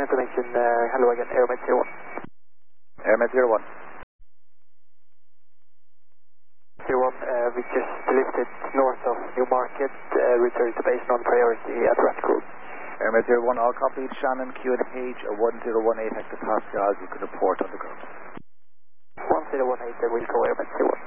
information. Hello again, Airmet 01. Airmet 01. 01, we just lifted north of Newmarket, return to base non-priority at Ratcrook. Airmet 01, all copied. Shannon, QNH 1018 hectopascals. You can report on the ground. 1018, we'll go Airmet 01.